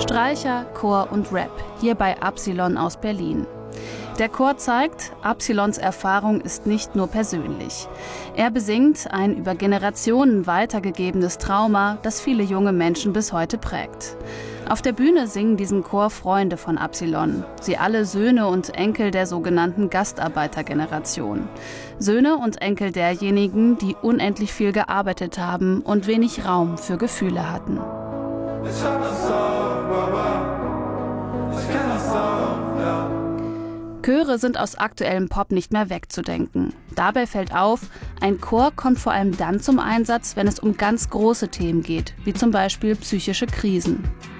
Streicher, Chor und Rap, hier bei Absilon aus Berlin. Der Chor zeigt, Absilons Erfahrung ist nicht nur persönlich. Er besingt ein über Generationen weitergegebenes Trauma, das viele junge Menschen bis heute prägt. Auf der Bühne singen diesen Chor Freunde von Absilon. Sie alle Söhne und Enkel der sogenannten Gastarbeitergeneration. Söhne und Enkel derjenigen, die unendlich viel gearbeitet haben und wenig Raum für Gefühle hatten. Chöre sind aus aktuellem Pop nicht mehr wegzudenken. Dabei fällt auf, ein Chor kommt vor allem dann zum Einsatz, wenn es um ganz große Themen geht, wie zum Beispiel psychische Krisen.